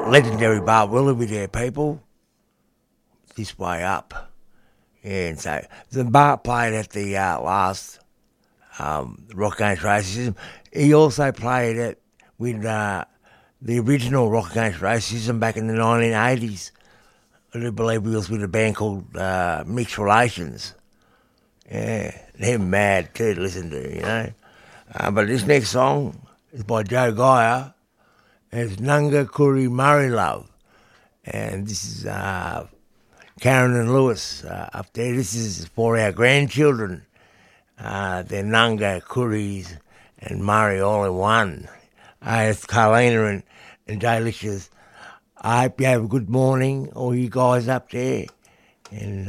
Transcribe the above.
legendary Bart Willoughby there, people. This way up. Yeah, and so the Bart played at the last Rock Against Racism. He also played it with the original Rock Against Racism back in the 1980s. I do believe he was with a band called Mixed Relations. Yeah, they're mad too to listen to, you know. But this next song is by Joe Geyer. It's Nunga Kuri Murray Love. And this is Karen and Lewis up there. This is for our grandchildren. They're Nunga, Kuris and Murray all in one. It's Carlina and Delicious. I hope you have a good morning, all you guys up there. And